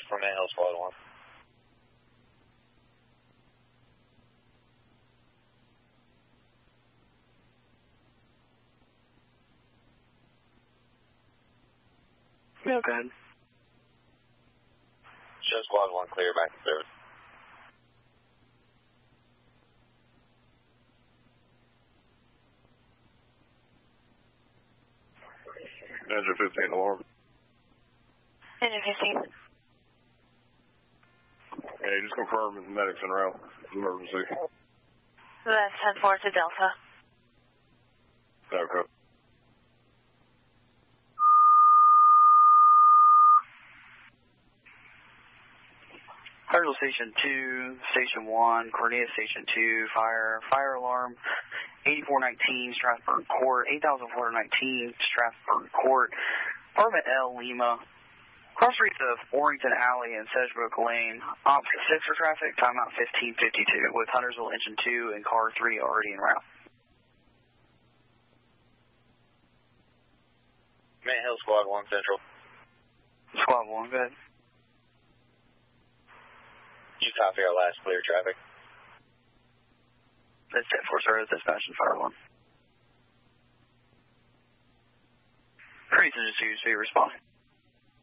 from Hill Squad 1. Yeah, go ahead. Show Squad 1 clear back to service. Engine 15 alarm. Engine 15. Yeah, just confirm the medics en route. Emergency. That's 10-4 to Delta. Okay. Hartsville Station 2, Station 1, Cornea Station 2, fire alarm, 8419 Strasburg Court, 8419 Strasburg Court, Apartment L, Lima, cross streets of Orrington Alley and Sedgebrook Lane, opposite 6 for traffic, timeout 1552, with Huntersville Engine 2 and Car 3 already en route. Main Hill Squad 1 Central. Squad 1, go ahead. You copy our last clear traffic. That's 10-4, sir. Dispatch and fire alarm. Increase engine 2, speed responding.